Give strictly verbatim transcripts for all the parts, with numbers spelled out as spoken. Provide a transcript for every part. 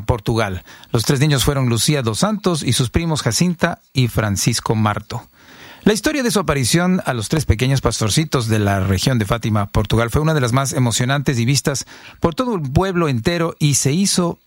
Portugal. Los tres niños fueron Lucía dos Santos y sus primos Jacinta y Francisco Marto. La historia de su aparición a los tres pequeños pastorcitos de la región de Fátima, Portugal, fue una de las más emocionantes y vistas por todo el pueblo entero y se hizo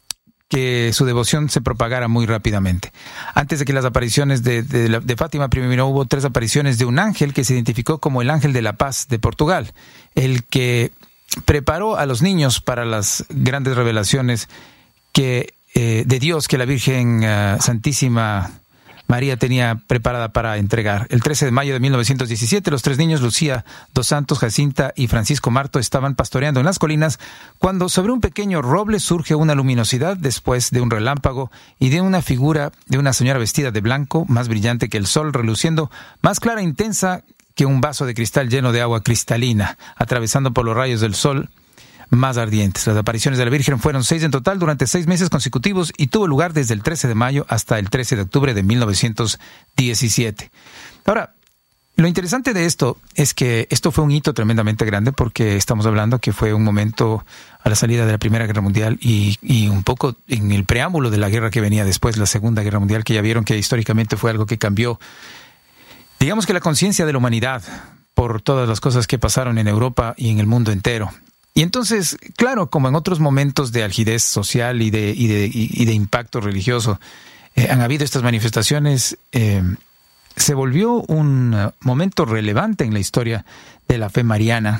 que su devoción se propagara muy rápidamente. Antes de que las apariciones de, de, de Fátima, primero hubo tres apariciones de un ángel que se identificó como el ángel de la paz de Portugal, el que preparó a los niños para las grandes revelaciones que, eh, de Dios que la Virgen uh, Santísima María tenía preparada para entregar. El trece de mayo de mil novecientos diecisiete, los tres niños, Lucía dos Santos, Jacinta y Francisco Marto, estaban pastoreando en las colinas cuando sobre un pequeño roble surge una luminosidad después de un relámpago y de una figura de una señora vestida de blanco, más brillante que el sol, reluciendo, más clara e intensa que un vaso de cristal lleno de agua cristalina, atravesando por los rayos del sol más ardientes. Las apariciones de la Virgen fueron seis en total durante seis meses consecutivos y tuvo lugar desde el trece de mayo hasta el trece de octubre de mil novecientos diecisiete. Ahora, lo interesante de esto es que esto fue un hito tremendamente grande porque estamos hablando que fue un momento a la salida de la Primera Guerra Mundial y, y un poco en el preámbulo de la guerra que venía después, la Segunda Guerra Mundial, que ya vieron que históricamente fue algo que cambió, digamos que la conciencia de la humanidad por todas las cosas que pasaron en Europa y en el mundo entero. Y entonces, claro, como en otros momentos de algidez social y de, y de, y de impacto religioso, eh, han habido estas manifestaciones, eh, se volvió un uh, momento relevante en la historia de la fe mariana,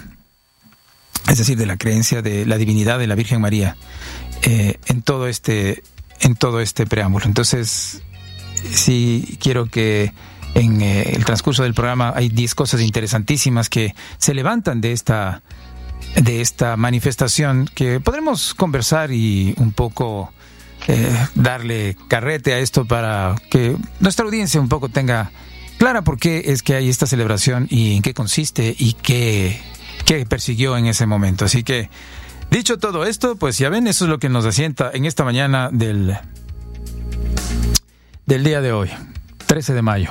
es decir, de la creencia de la divinidad de la Virgen María, eh, en todo este, en todo este preámbulo. Entonces, sí quiero que en eh, el transcurso del programa hay diez cosas interesantísimas que se levantan de esta de esta manifestación que podremos conversar y un poco eh, darle carrete a esto para que nuestra audiencia un poco tenga clara por qué es que hay esta celebración y en qué consiste y qué, qué persiguió en ese momento. Así que, dicho todo esto, pues ya ven, eso es lo que nos asienta en esta mañana del, del día de hoy, trece de mayo.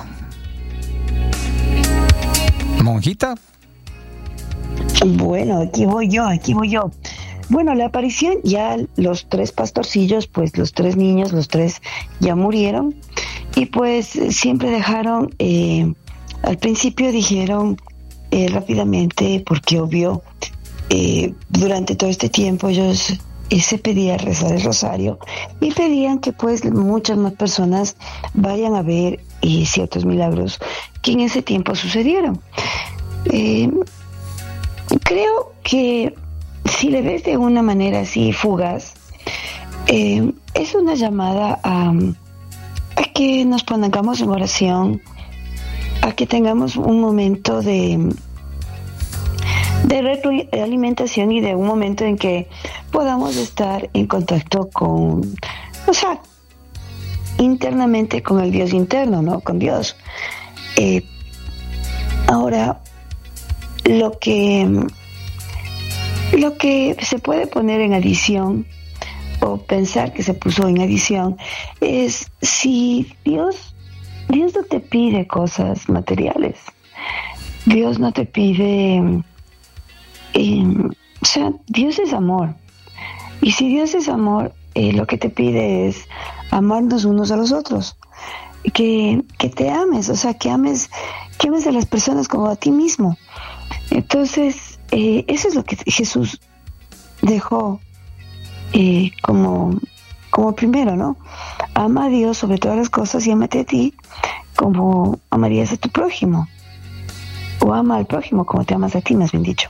Monjita. Bueno, aquí voy yo, aquí voy yo. Bueno, la aparición, ya los tres pastorcillos, pues los tres niños, los tres ya murieron. Y pues siempre dejaron, eh, al principio dijeron eh, rápidamente, porque obvio, eh, durante todo este tiempo ellos eh, se pedía rezar el rosario y pedían que pues muchas más personas vayan a ver eh, ciertos milagros que en ese tiempo sucedieron. Eh, Creo que si le ves de una manera así fugaz, eh, es una llamada a, a que nos pongamos en oración, a que tengamos un momento de, de retroalimentación y de un momento en que podamos estar en contacto con, o sea, internamente con el Dios interno, ¿no? Con Dios. Eh, ahora, Lo que, lo que se puede poner en adición o pensar que se puso en adición es si Dios, Dios no te pide cosas materiales. Dios no te pide, eh, o sea, Dios es amor. Y si Dios es amor, eh, lo que te pide es amarnos unos a los otros. Que, que te ames, o sea, que ames, que ames a las personas como a ti mismo. Entonces, eh, eso es lo que Jesús dejó eh, como, como primero, ¿no? Ama a Dios sobre todas las cosas y ámate a ti como amarías a tu prójimo. O ama al prójimo como te amas a ti, más bien dicho.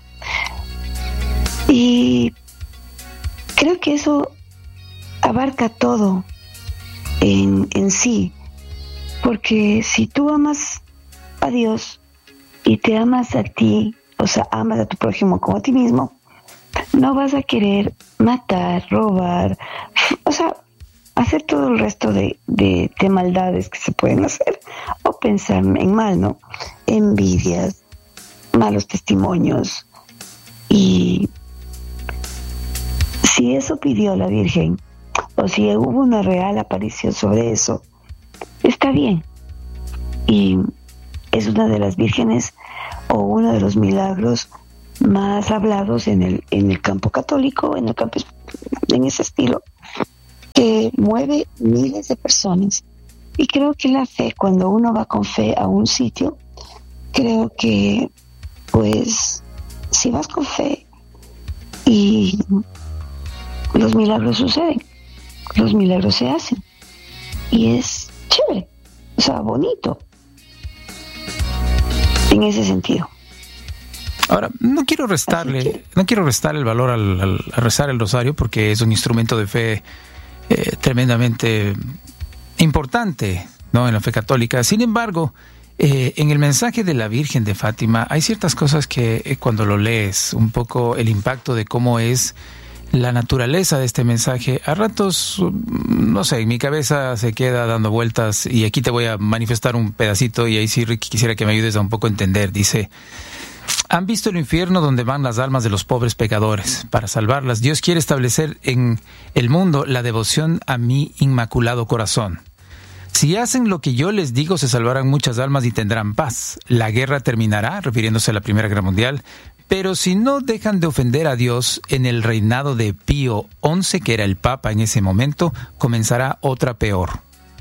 Y creo que eso abarca todo en, en sí. Porque si tú amas a Dios y te amas a ti, o sea, amas a tu prójimo como a ti mismo, no vas a querer matar, robar, o sea, hacer todo el resto de, de, de maldades que se pueden hacer, o pensar en mal, ¿no? Envidias, malos testimonios. Y si eso pidió la Virgen, o si hubo una real aparición sobre eso, está bien. Y es una de las vírgenes o uno de los milagros más hablados en el en el campo católico, en el campo en ese estilo, que que mueve miles de personas. Y creo que la fe, cuando uno va con fe a un sitio, creo que, pues, si vas con fe y los milagros suceden, los milagros se hacen. Y es chévere, o sea, bonito, en ese sentido. Ahora, no quiero restarle, que... no quiero restarle el valor al, al, a rezar el rosario, porque es un instrumento de fe eh, tremendamente importante, ¿no?, en la fe católica. Sin embargo, eh, en el mensaje de la Virgen de Fátima hay ciertas cosas que eh, cuando lo lees, un poco el impacto de cómo es la naturaleza de este mensaje, a ratos, no sé, en mi cabeza se queda dando vueltas, y aquí te voy a manifestar un pedacito, y ahí sí, Ricky, quisiera que me ayudes a un poco entender. Dice: ¿han visto el infierno donde van las almas de los pobres pecadores? Para salvarlas, Dios quiere establecer en el mundo la devoción a mi inmaculado corazón. Si hacen lo que yo les digo, se salvarán muchas almas y tendrán paz. La guerra terminará, refiriéndose a la Primera Guerra Mundial, pero si no dejan de ofender a Dios, en el reinado de Pío once, que era el Papa en ese momento, comenzará otra peor.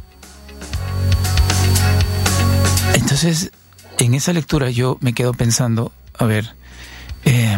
Entonces, en esa lectura yo me quedo pensando, a ver, eh,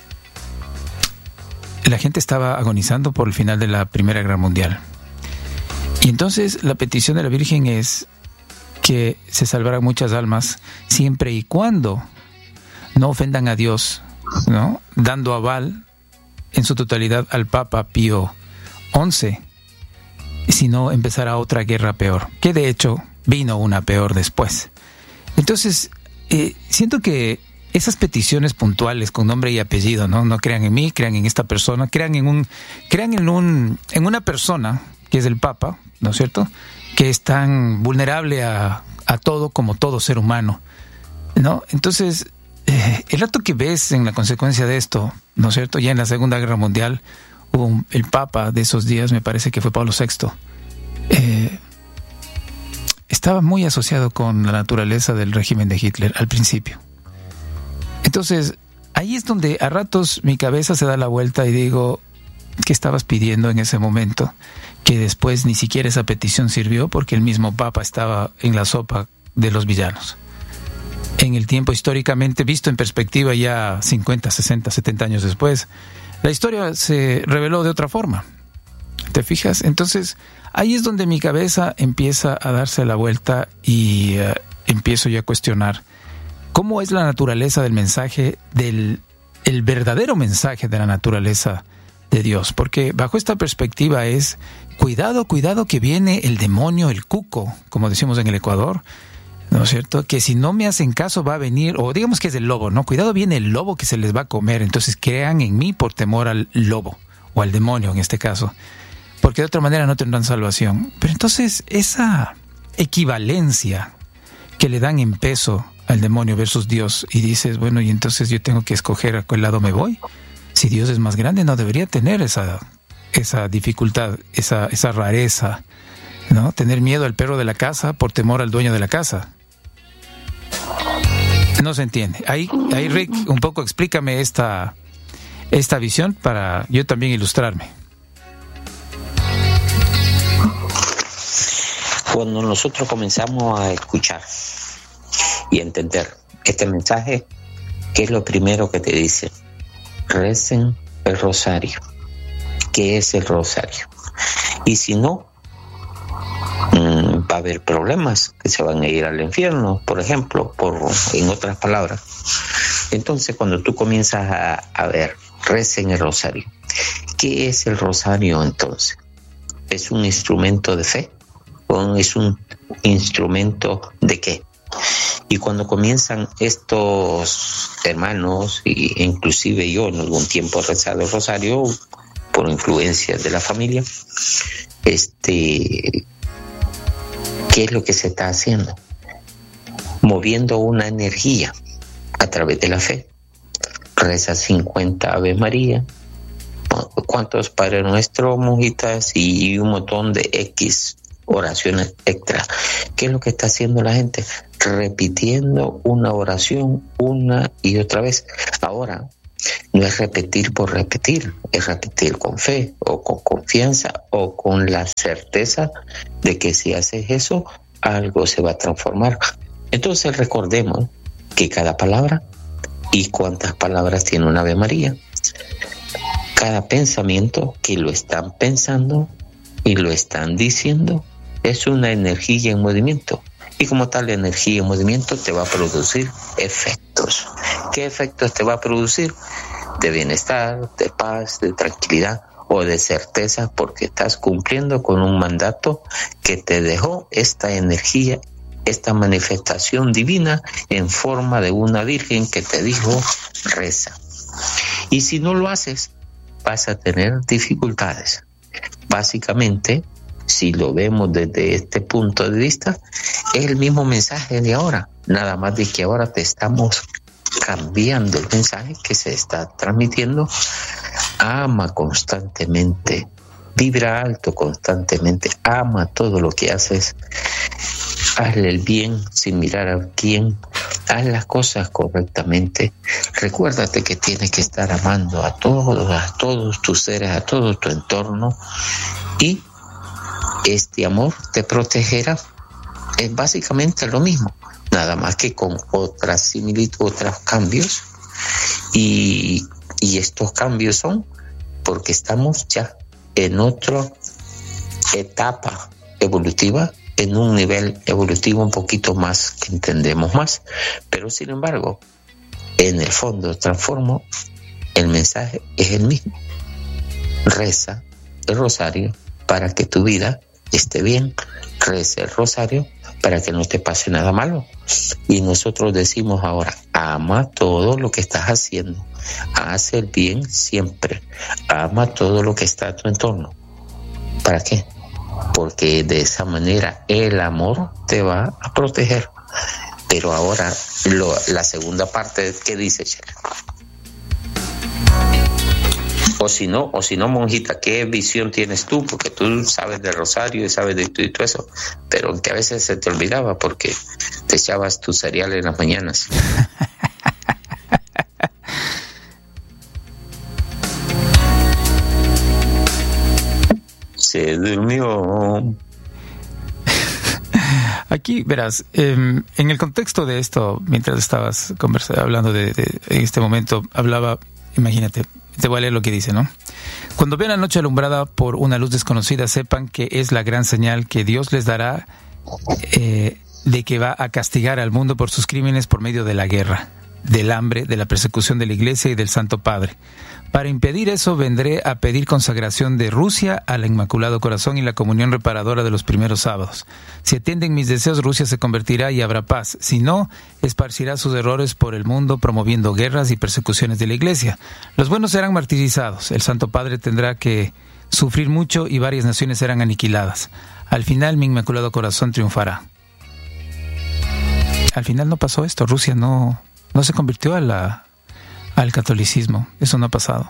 la gente estaba agonizando por el final de la Primera Guerra Mundial. Y entonces la petición de la Virgen es que se salvaran muchas almas siempre y cuando no ofendan a Dios, ¿no?, dando aval en su totalidad al Papa Pío once, si no empezará otra guerra peor, que de hecho vino una peor después. Entonces, eh, siento que esas peticiones puntuales con nombre y apellido, ¿no? No crean en mí, crean en esta persona, crean en un, crean en un, en una persona que es el Papa, ¿no es cierto?, que es tan vulnerable a, a todo como todo ser humano, ¿no? Entonces, eh, el rato que ves en la consecuencia de esto, ¿no es cierto?, ya en la Segunda Guerra Mundial hubo un, el Papa de esos días, me parece que fue Pablo sexto, eh, estaba muy asociado con la naturaleza del régimen de Hitler al principio. Entonces, ahí es donde a ratos mi cabeza se da la vuelta y digo, ¿qué estabas pidiendo en ese momento? Que después ni siquiera esa petición sirvió, porque el mismo Papa estaba en la sopa de los villanos. En el tiempo históricamente visto en perspectiva, ya cincuenta, sesenta, setenta años después, la historia se reveló de otra forma. ¿Te fijas? Entonces, ahí es donde mi cabeza empieza a darse la vuelta y uh, empiezo ya a cuestionar cómo es la naturaleza del mensaje, del el verdadero mensaje de la naturaleza de Dios. Porque bajo esta perspectiva es, cuidado, cuidado que viene el demonio, el cuco, como decimos en el Ecuador, ¿no es cierto?, que si no me hacen caso va a venir, o digamos que es el lobo, ¿no? Cuidado, viene el lobo que se les va a comer. Entonces crean en mí por temor al lobo, o al demonio en este caso, porque de otra manera no tendrán salvación. Pero entonces esa equivalencia que le dan en peso al demonio versus Dios, y dices, bueno, y entonces yo tengo que escoger a cuál lado me voy. Si Dios es más grande, no debería tener esa, esa dificultad, esa, esa rareza, ¿no? Tener miedo al perro de la casa por temor al dueño de la casa. No se entiende. Ahí, ahí Rick, un poco explícame esta, esta visión para yo también ilustrarme. Cuando nosotros comenzamos a escuchar y entender este mensaje, ¿qué es lo primero que te dice? Recen el rosario. ¿Qué es el rosario? Y si no, mmm, va a haber problemas que se van a ir al infierno, por ejemplo, por, en otras palabras. Entonces, cuando tú comienzas a, a ver, recen el rosario. ¿Qué es el rosario entonces? ¿Es un instrumento de fe? ¿O es un instrumento de qué? Y cuando comienzan estos hermanos, e inclusive yo en algún tiempo he rezado el rosario por influencia de la familia, este, ¿qué es lo que se está haciendo? Moviendo una energía a través de la fe. Reza cincuenta Ave María, cuántos Padre Nuestro, monjitas y un montón de X oraciones extra. ¿Qué es lo que está haciendo la gente? Repitiendo una oración una y otra vez. Ahora, no es repetir por repetir, es repetir con fe o con confianza o con la certeza de que si haces eso, algo se va a transformar. Entonces recordemos que cada palabra, y cuántas palabras tiene una Ave María, cada pensamiento que lo están pensando y lo están diciendo es una energía en movimiento. Y como tal energía en movimiento te va a producir efectos. ¿Qué efectos te va a producir? De bienestar, de paz, de tranquilidad o de certeza, porque estás cumpliendo con un mandato que te dejó esta energía, esta manifestación divina en forma de una virgen que te dijo, reza. Y si no lo haces, vas a tener dificultades. Básicamente, si lo vemos desde este punto de vista, es el mismo mensaje de ahora, nada más de que ahora te estamos cambiando el mensaje que se está transmitiendo. Ama constantemente, vibra alto constantemente, ama todo lo que haces, hazle el bien sin mirar a quién, haz las cosas correctamente. Recuérdate que tienes que estar amando a todos, a todos tus seres, a todo tu entorno, y este amor te protegerá. Es básicamente lo mismo, nada más que con otras similitudes, otros cambios, y, y estos cambios son porque estamos ya en otra etapa evolutiva, en un nivel evolutivo un poquito más que entendemos más, pero sin embargo, en el fondo transformo, el mensaje es el mismo. Reza el rosario para que tu vida esté bien, reza el rosario para que no te pase nada malo. Y nosotros decimos ahora, ama todo lo que estás haciendo, haz el bien siempre, ama todo lo que está a tu entorno. ¿Para qué? Porque de esa manera el amor te va a proteger. Pero ahora lo, la segunda parte, ¿qué dice Sheila? O si no, o si no, monjita, ¿qué visión tienes tú? Porque tú sabes del rosario y sabes de todo y todo eso, pero que a veces se te olvidaba porque te echabas tu cereal en las mañanas. Se durmió. Aquí, verás, eh, en el contexto de esto, mientras estabas conversando, hablando de, de, en este momento, hablaba, imagínate, te voy a leer lo que dice, ¿no? Cuando vean la noche alumbrada por una luz desconocida, sepan que es la gran señal que Dios les dará eh, de que va a castigar al mundo por sus crímenes por medio de la guerra, del hambre, de la persecución de la Iglesia y del Santo Padre. Para impedir eso, vendré a pedir consagración de Rusia al Inmaculado Corazón y la comunión reparadora de los primeros sábados. Si atienden mis deseos, Rusia se convertirá y habrá paz. Si no, esparcirá sus errores por el mundo, promoviendo guerras y persecuciones de la Iglesia. Los buenos serán martirizados. El Santo Padre tendrá que sufrir mucho y varias naciones serán aniquiladas. Al final, mi Inmaculado Corazón triunfará. Al final no pasó esto. Rusia no, no se convirtió a la... al catolicismo, eso no ha pasado.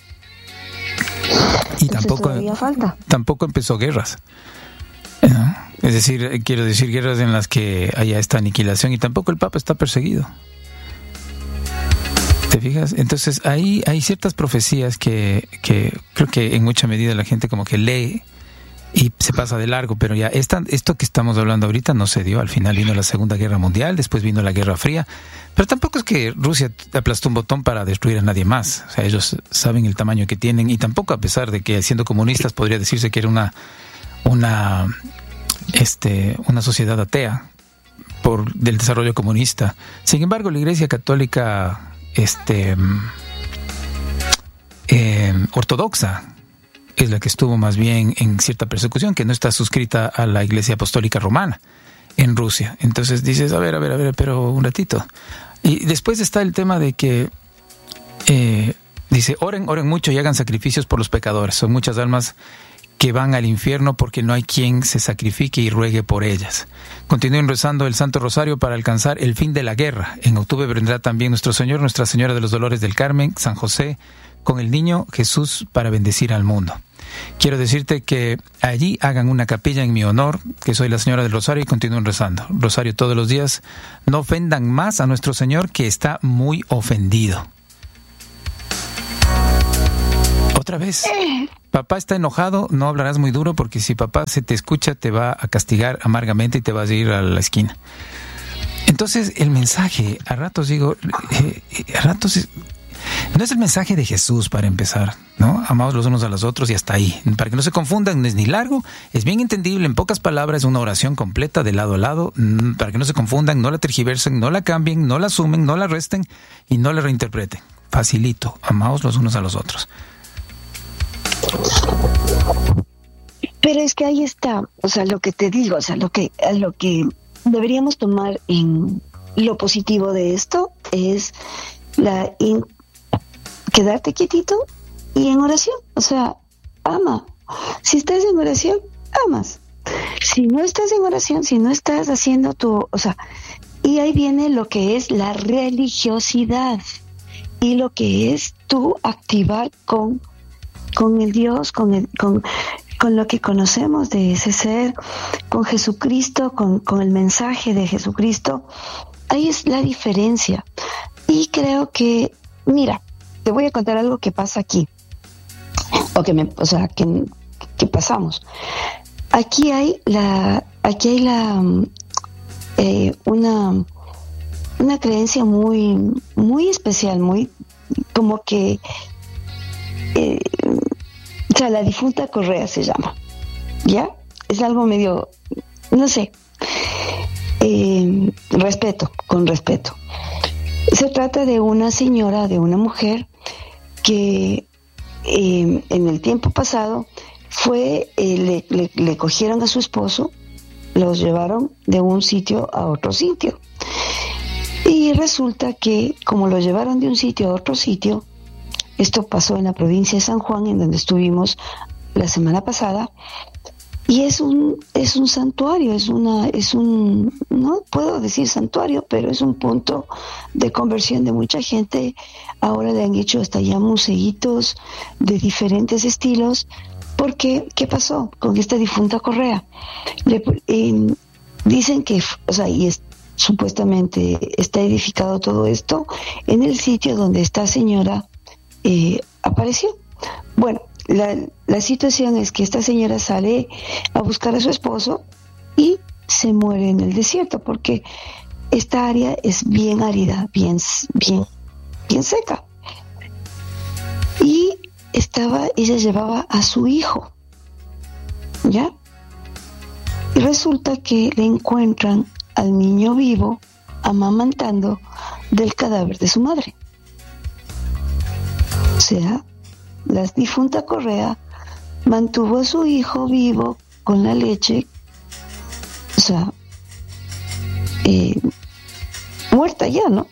Y tampoco, tampoco empezó guerras, ¿no? Es decir, quiero decir guerras en las que haya esta aniquilación, y tampoco el Papa está perseguido. ¿Te fijas? Entonces ahí hay ciertas profecías que, que creo que en mucha medida la gente como que lee y se pasa de largo, pero ya esta, esto que estamos hablando ahorita no se dio. Al final vino la Segunda Guerra Mundial, después vino la Guerra Fría, pero tampoco es que Rusia aplastó un botón para destruir a nadie más. O sea, ellos saben el tamaño que tienen, y tampoco, a pesar de que siendo comunistas podría decirse que era una una este una sociedad atea por del desarrollo comunista. Sin embargo, la Iglesia Católica este eh, ortodoxa es la que estuvo más bien en cierta persecución, que no está suscrita a la Iglesia Apostólica Romana en Rusia. Entonces dices, a ver, a ver, a ver, pero un ratito. Y después está el tema de que eh, dice, oren, oren mucho y hagan sacrificios por los pecadores. Son muchas almas que van al infierno porque no hay quien se sacrifique y ruegue por ellas. Continúen rezando el Santo Rosario para alcanzar el fin de la guerra. En octubre vendrá también nuestro Señor, Nuestra Señora de los Dolores del Carmen, San José, con el niño Jesús para bendecir al mundo. Quiero decirte que allí hagan una capilla en mi honor, que soy la Señora del Rosario, y continúen rezando. Rosario todos los días. No ofendan más a nuestro Señor, que está muy ofendido. otra vez. Papá está enojado, no hablarás muy duro porque si papá se te escucha te va a castigar amargamente y te vas a ir a la esquina. Entonces el mensaje, a ratos digo, eh, a ratos es, no es el mensaje de Jesús para empezar, ¿no? Amados los unos a los otros y hasta ahí. Para que no se confundan, no es ni largo, es bien entendible, en pocas palabras, una oración completa de lado a lado, para que no se confundan, no la tergiversen, no la cambien, no la sumen, no la resten y no la reinterpreten. Facilito, amados los unos a los otros. Pero es que ahí está, o sea, lo que te digo, o sea, lo que, lo que deberíamos tomar en lo positivo de esto es la in, quedarte quietito y en oración, o sea, ama. Si estás en oración, amas. Si no estás en oración, si no estás haciendo tu, o sea, y ahí viene lo que es la religiosidad y lo que es tu activar con con el Dios, con el, con, con lo que conocemos de ese ser, con Jesucristo, con, con el mensaje de Jesucristo. Ahí es la diferencia. Y creo que, mira, te voy a contar algo que pasa aquí, o que me, o sea, que, que pasamos. Aquí hay la, aquí hay la, eh, una, una creencia muy, muy especial, muy, como que Eh, o sea, la difunta Correa se llama, ¿ya? Es algo medio, no sé, eh, respeto, con respeto. Se trata de una señora, de una mujer que eh, en el tiempo pasado fue, eh, le, le, le cogieron a su esposo, los llevaron de un sitio a otro sitio. Y resulta que como lo llevaron de un sitio a otro sitio, esto pasó en la provincia de San Juan, en donde estuvimos la semana pasada, y es un es un santuario, es una es un no puedo decir santuario, pero es un punto de conversión de mucha gente. Ahora le han hecho hasta ya museitos de diferentes estilos, porque ¿qué pasó con esta difunta Correa? Le, eh, dicen que, o sea, y es, supuestamente está edificado todo esto en el sitio donde esta señora Eh, apareció. Bueno, la, la situación es que esta señora sale a buscar a su esposo y se muere en el desierto porque esta área es bien árida, bien, bien, bien seca. Y estaba, ella llevaba a su hijo, ¿ya? Y resulta que le encuentran al niño vivo amamantando del cadáver de su madre. O sea, la difunta Correa mantuvo a su hijo vivo con la leche, o sea, eh, muerta ya, ¿no?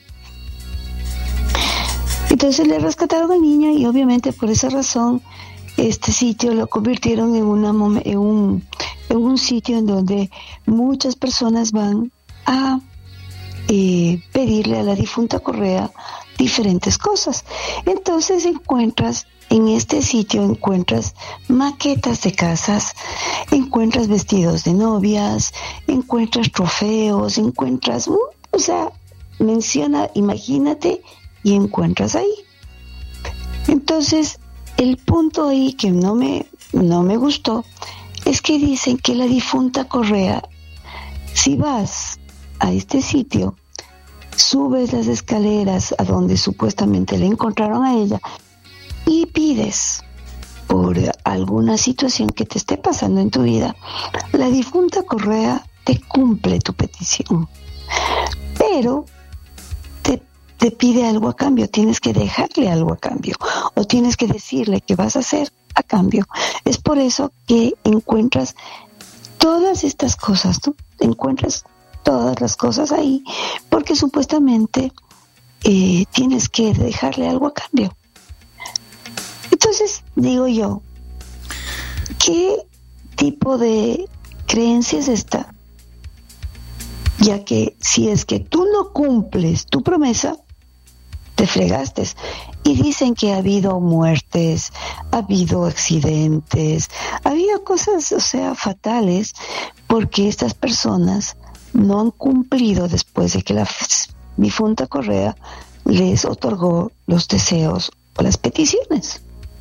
Entonces le rescataron al niño y obviamente por esa razón este sitio lo convirtieron en, una, en, un, en un sitio en donde muchas personas van a eh, pedirle a la difunta Correa diferentes cosas. Entonces encuentras en este sitio encuentras maquetas de casas, encuentras vestidos de novias, encuentras trofeos, encuentras, o sea, menciona, imagínate, y encuentras ahí. Entonces, el punto ahí que no me no me gustó es que dicen que la difunta Correa, si vas a este sitio, subes las escaleras a donde supuestamente le encontraron a ella y pides por alguna situación que te esté pasando en tu vida, la difunta Correa te cumple tu petición, pero te, te pide algo a cambio, tienes que dejarle algo a cambio o tienes que decirle qué vas a hacer a cambio. Es por eso que encuentras todas estas cosas, ¿no? Encuentras todas las cosas ahí, porque supuestamente eh, tienes que dejarle algo a cambio. Entonces, digo yo, ¿qué tipo de creencia es esta? Ya que si es que tú no cumples tu promesa, te fregaste. Y dicen que ha habido muertes, ha habido accidentes, ha habido cosas, o sea, fatales, porque estas personas no han cumplido después de que la difunta Correa les otorgó los deseos o las peticiones.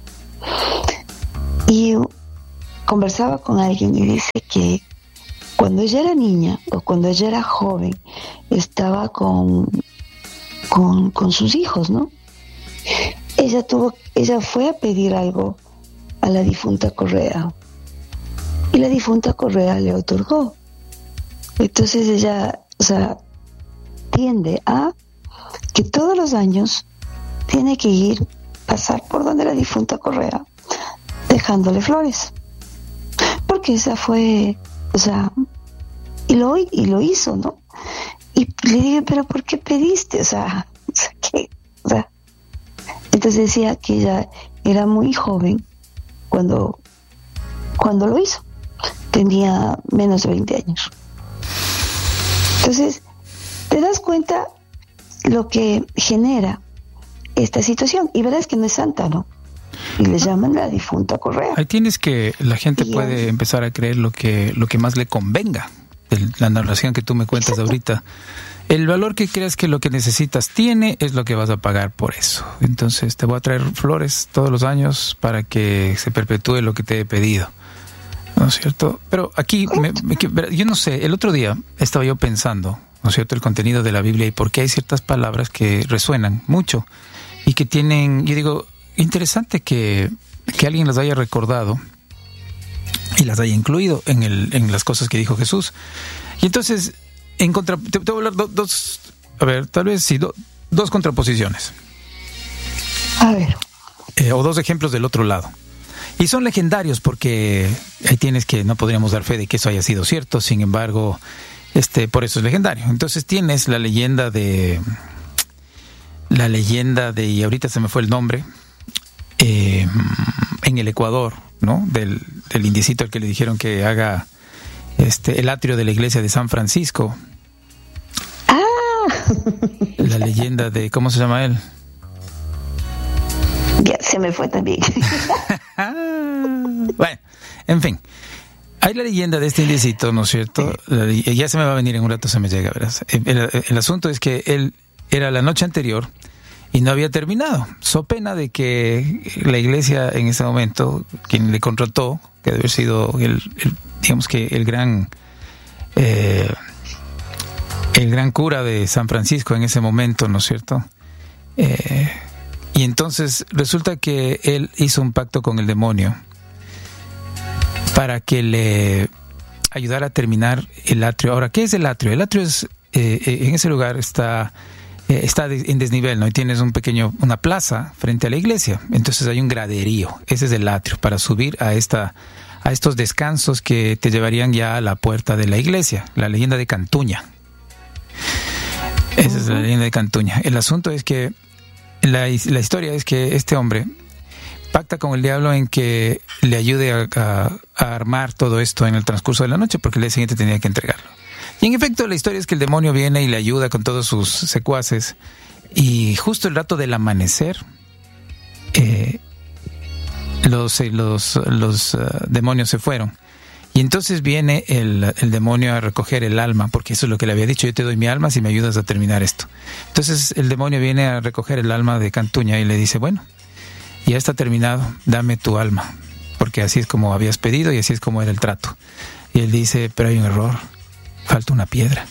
Y conversaba con alguien y dice que cuando ella era niña o cuando ella era joven, estaba con, con, con sus hijos, ¿no? Ella tuvo, ella fue a pedir algo a la difunta Correa y la difunta Correa le otorgó. Entonces ella, o sea, tiende a que todos los años tiene que ir, pasar por donde la difunta Correa, dejándole flores, porque esa fue, o sea, y lo, y lo hizo, ¿no? Y le dije, pero ¿por qué pediste? O sea, o sea, ¿qué? O sea, entonces decía que ella era muy joven cuando, cuando lo hizo, tenía menos de veinte años. Entonces, te das cuenta lo que genera esta situación, y verás que no es santa, ¿no? Y le llaman la difunta Correa. Ahí tienes que la gente y puede es... empezar a creer lo que lo que más le convenga de la narración que tú me cuentas. Exacto. Ahorita. El valor que creas que lo que necesitas tiene es lo que vas a pagar por eso. Entonces te voy a traer flores todos los años para que se perpetúe lo que te he pedido, ¿no es cierto? Pero aquí, me, me, yo no sé, el otro día estaba yo pensando, ¿no es cierto?, el contenido de la Biblia y por qué hay ciertas palabras que resuenan mucho y que tienen, yo digo, interesante que, que alguien las haya recordado y las haya incluido en, el, en las cosas que dijo Jesús. Y entonces, en contra, te, te voy a hablar do, dos, a ver, tal vez sí, do, dos contraposiciones. A ver. Eh, o dos ejemplos del otro lado. Y son legendarios porque ahí tienes que no podríamos dar fe de que eso haya sido cierto, sin embargo, este, por eso es legendario. Entonces tienes la leyenda de, la leyenda de, y ahorita se me fue el nombre, eh, en el Ecuador, ¿no? Del, del indiecito al que le dijeron que haga este el atrio de la iglesia de San Francisco. Ah. La leyenda de, ¿cómo se llama él? Ya se me fue también. Bueno, en fin. Hay la leyenda de este indiecito, ¿no es cierto? Sí. Ya se me va a venir en un rato, se me llega, verás. El, el, el asunto es que él era la noche anterior y no había terminado. So pena de que la iglesia en ese momento, quien le contrató, que debe haber sido el, el digamos que el gran eh, el gran cura de San Francisco en ese momento, ¿no es cierto? Eh, y entonces resulta que él hizo un pacto con el demonio para que le ayudara a terminar el atrio. Ahora, ¿qué es el atrio? El atrio es, eh, en ese lugar está, eh, está en desnivel, ¿no? Y tienes un pequeño, una plaza frente a la iglesia. Entonces hay un graderío. Ese es el atrio, para subir a esta, a estos descansos que te llevarían ya a la puerta de la iglesia. La leyenda de Cantuña. Esa es la leyenda de Cantuña. El asunto es que la, la historia es que este hombre pacta con el diablo en que le ayude a, a, a armar todo esto en el transcurso de la noche, porque el día siguiente tenía que entregarlo. Y en efecto, la historia es que el demonio viene y le ayuda con todos sus secuaces, y justo el rato del amanecer, eh, los, los, los uh, demonios se fueron. Y entonces viene el, el demonio a recoger el alma, porque eso es lo que le había dicho: yo te doy mi alma si me ayudas a terminar esto. Entonces el demonio viene a recoger el alma de Cantuña y le dice: bueno, ya está terminado, dame tu alma, porque así es como habías pedido y así es como era el trato. Y él dice: pero hay un error, falta una piedra.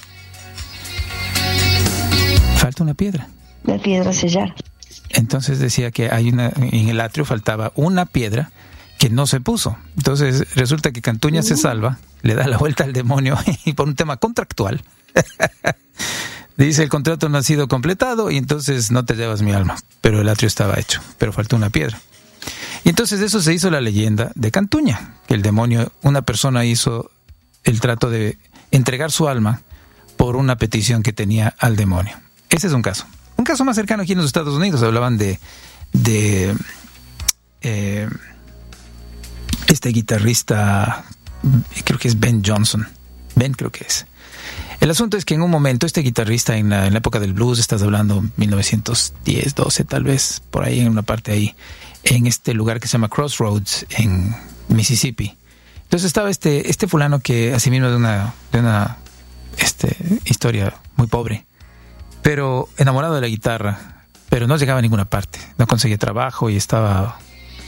Falta una piedra. La piedra sellar. Entonces decía que hay una, en el atrio faltaba una piedra que no se puso. Entonces resulta que Cantuña uh. se salva, le da la vuelta al demonio y por un tema contractual dice: el contrato no ha sido completado y entonces no te llevas mi alma. Pero el atrio estaba hecho, pero faltó una piedra. Y entonces de eso se hizo la leyenda de Cantuña, que el demonio, una persona hizo el trato de entregar su alma por una petición que tenía al demonio. Ese es un caso. Un caso más cercano aquí en los Estados Unidos, hablaban de de eh, este guitarrista, creo que es Ben Johnson. Ben creo que es. El asunto es que en un momento este guitarrista en la, en la época del blues, estás hablando mil novecientos diez, doce tal vez, por ahí en una parte ahí, en este lugar que se llama Crossroads en Mississippi. Entonces estaba este este fulano que asimismo de una de una este historia muy pobre, pero enamorado de la guitarra, pero no llegaba a ninguna parte, no conseguía trabajo y estaba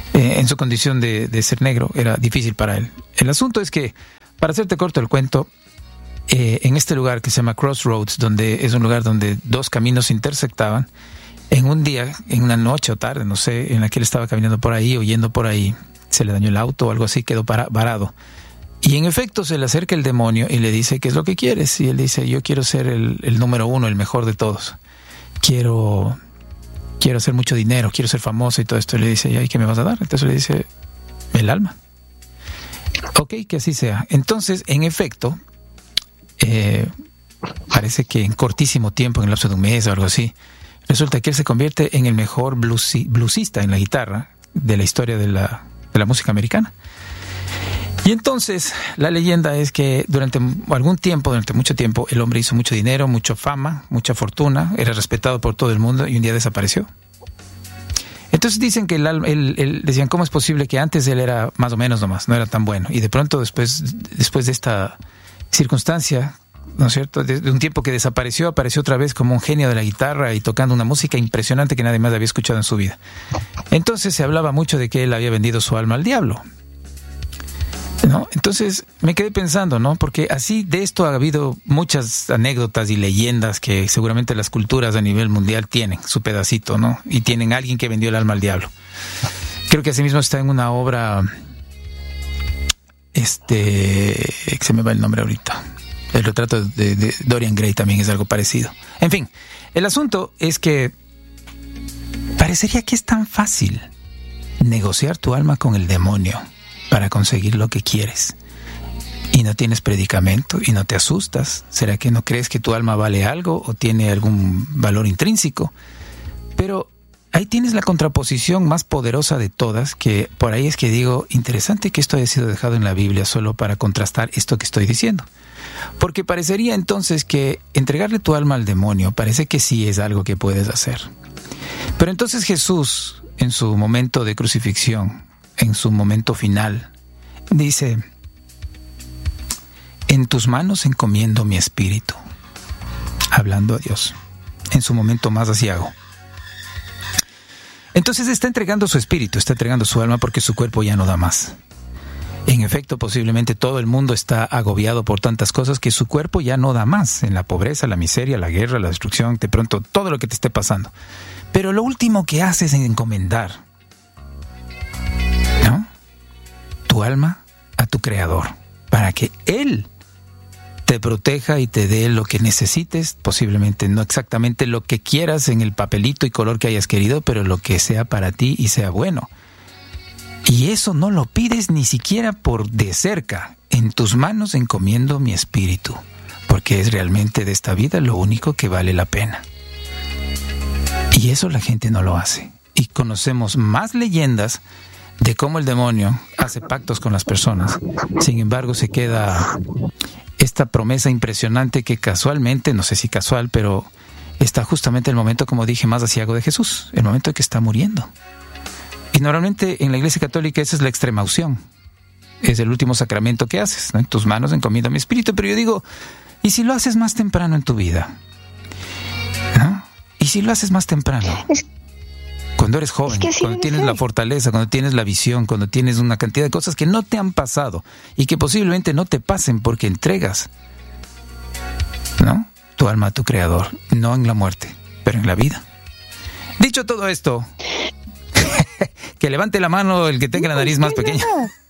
eh, en su condición de, de ser negro, era difícil para él. El asunto es que, para hacerte corto el cuento, eh, en este lugar que se llama Crossroads, donde es un lugar donde dos caminos se intersectaban, en un día, en una noche o tarde, no sé, en la que él estaba caminando por ahí o yendo por ahí, se le dañó el auto o algo así, quedó para, varado. Y en efecto se le acerca el demonio y le dice, ¿qué es lo que quieres? Y él dice, yo quiero ser el, el número uno, el mejor de todos. Quiero, quiero hacer mucho dinero, quiero ser famoso y todo esto. Y le dice, ¿y qué me vas a dar? Entonces le dice, el alma. Ok, que así sea. Entonces, en efecto, eh, parece que en cortísimo tiempo, en el lapso de un mes o algo así, resulta que él se convierte en el mejor bluesi, bluesista en la guitarra de la historia de la, de la música americana. Y entonces la leyenda es que durante algún tiempo, durante mucho tiempo, el hombre hizo mucho dinero, mucha fama, mucha fortuna, era respetado por todo el mundo y un día desapareció. Entonces dicen que el, el, el, decían, ¿cómo es posible que antes él era más o menos nomás, no era tan bueno? Y de pronto después, después de esta circunstancia, ¿no es cierto?, de, de un tiempo que desapareció, apareció otra vez como un genio de la guitarra y tocando una música impresionante que nadie más había escuchado en su vida. Entonces se hablaba mucho de que él había vendido su alma al diablo, ¿no? Entonces me quedé pensando, ¿no? Porque así de esto ha habido muchas anécdotas y leyendas que seguramente las culturas a nivel mundial tienen su pedacito, ¿no? Y tienen a alguien que vendió el alma al diablo. Creo que asimismo está en una obra, este, que se me va el nombre ahorita. El retrato de, de Dorian Gray también es algo parecido. En fin, el asunto es que parecería que es tan fácil negociar tu alma con el demonio para conseguir lo que quieres. Y no tienes predicamento y no te asustas. ¿Será que no crees que tu alma vale algo o tiene algún valor intrínseco? Pero ahí tienes la contraposición más poderosa de todas, que por ahí es que digo, interesante que esto haya sido dejado en la Biblia solo para contrastar esto que estoy diciendo. Porque parecería entonces que entregarle tu alma al demonio parece que sí es algo que puedes hacer. Pero entonces Jesús, en su momento de crucifixión, en su momento final, dice, en tus manos encomiendo mi espíritu, hablando a Dios, en su momento más aciago. Entonces está entregando su espíritu, está entregando su alma porque su cuerpo ya no da más. En efecto, posiblemente todo el mundo está agobiado por tantas cosas que su cuerpo ya no da más, en la pobreza, la miseria, la guerra, la destrucción, de pronto todo lo que te esté pasando. Pero lo último que haces es encomendar, ¿no?, tu alma a tu Creador, para que Él te proteja y te dé lo que necesites, posiblemente no exactamente lo que quieras en el papelito y color que hayas querido, pero lo que sea para ti y sea bueno. Y eso no lo pides ni siquiera por de cerca. En tus manos encomiendo mi espíritu, porque es realmente de esta vida lo único que vale la pena. Y eso la gente no lo hace. Y conocemos más leyendas de cómo el demonio hace pactos con las personas. Sin embargo, se queda esta promesa impresionante que casualmente, no sé si casual, pero está justamente el momento, como dije, más aciago de Jesús, el momento en que está muriendo. Y normalmente en la Iglesia Católica esa es la extrema unción. Es el último sacramento que haces, ¿no? En tus manos encomiendo mi espíritu. Pero yo digo, ¿y si lo haces más temprano en tu vida? ¿No? ¿Y si lo haces más temprano? Es, cuando eres joven, es que sí, cuando tienes ser. la fortaleza, cuando tienes la visión, cuando tienes una cantidad de cosas que no te han pasado y que posiblemente no te pasen porque entregas, ¿no?, tu alma a tu Creador, no en la muerte, pero en la vida. Dicho todo esto, que levante la mano el que tenga no, la nariz más pequeña.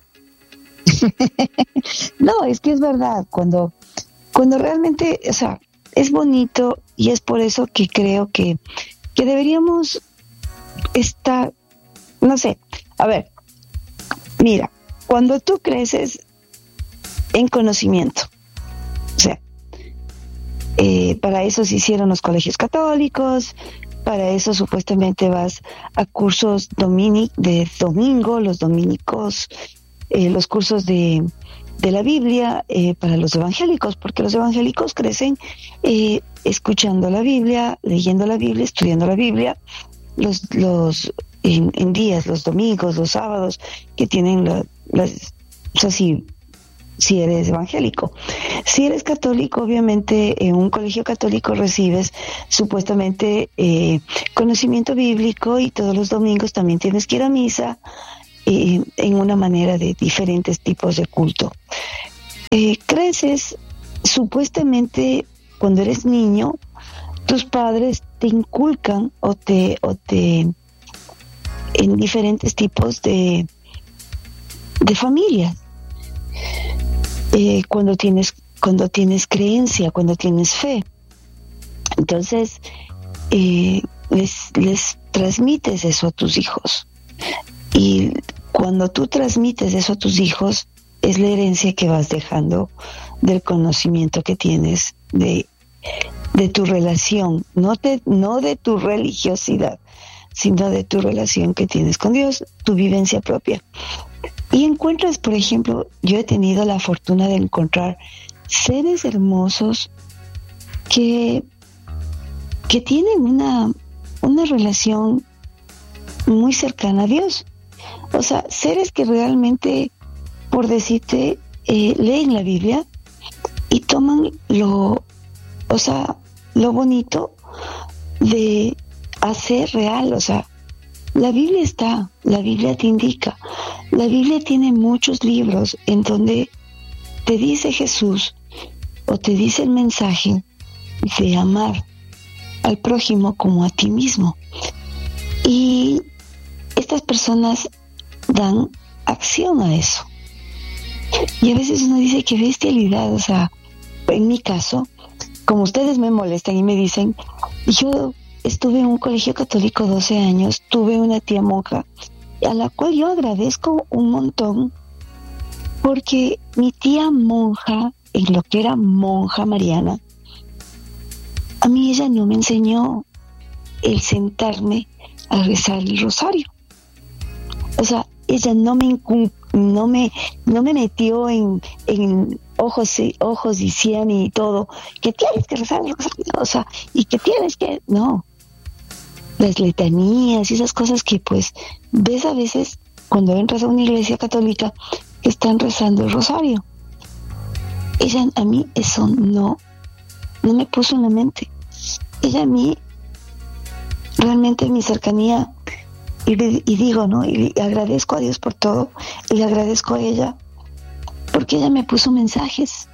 No, es que es verdad, cuando, cuando realmente, o sea, es bonito y es por eso que creo que, que deberíamos estar, no sé, a ver, mira, cuando tú creces en conocimiento, o sea, eh, para eso se hicieron los colegios católicos. Para eso supuestamente vas a cursos domini- de domingo, los dominicos, eh, los cursos de, de la Biblia eh, para los evangélicos, porque los evangélicos crecen eh, escuchando la Biblia, leyendo la Biblia, estudiando la Biblia, los, los en, en días, los domingos, los sábados, que tienen la, las, o sea, si, si eres evangélico. Si eres católico, obviamente en un colegio católico recibes supuestamente eh, conocimiento bíblico y todos los domingos también tienes que ir a misa eh, en una manera de diferentes tipos de culto. Eh, creces, supuestamente, cuando eres niño, tus padres te inculcan o te, o te en diferentes tipos de, de familias. Eh, cuando tienes, cuando tienes creencia, cuando tienes fe. Entonces, eh, les, les transmites eso a tus hijos. Y cuando tú transmites eso a tus hijos, es la herencia que vas dejando del conocimiento que tienes de, de tu relación, no de, no de tu religiosidad, sino de tu relación que tienes con Dios, tu vivencia propia. Y encuentras, por ejemplo, yo he tenido la fortuna de encontrar seres hermosos que, que tienen una, una relación muy cercana a Dios. O sea, seres que realmente, por decirte, eh, leen la Biblia y toman lo, o sea, lo bonito de hacer real. O sea, la Biblia está, la Biblia te indica, la Biblia tiene muchos libros en donde te dice Jesús o te dice el mensaje de amar al prójimo como a ti mismo. Y estas personas dan acción a eso. Y a veces uno dice, qué bestialidad. O sea, en mi caso, como ustedes me molestan y me dicen, yo estuve en un colegio católico doce años, tuve una tía monja, a la cual yo agradezco un montón, porque mi tía monja, en lo que era monja mariana, a mí ella no me enseñó el sentarme a rezar el rosario. O sea, ella no me incum- no me no me metió en, en ojos y ojos y cien y todo, que tienes que rezar el rosario, o sea, y que tienes que, no, las letanías y esas cosas que pues ves a veces cuando entras a una iglesia católica que están rezando el rosario. Ella a mí eso no no me puso en la mente. Ella a mí realmente mi cercanía, y, y digo, ¿no? Y agradezco a Dios por todo, y le agradezco a ella porque ella me puso mensajes